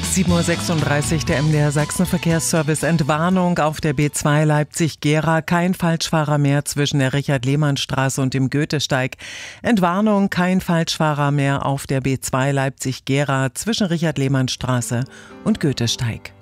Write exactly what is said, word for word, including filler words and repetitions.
sieben Uhr sechsunddreißig, der M D R Sachsen-Verkehrsservice. Entwarnung auf der B zwei Leipzig-Gera. Kein Falschfahrer mehr zwischen der Richard-Lehmann-Straße und dem Goethesteig. Entwarnung, kein Falschfahrer mehr auf der B zwei Leipzig-Gera zwischen Richard-Lehmann-Straße und Goethesteig.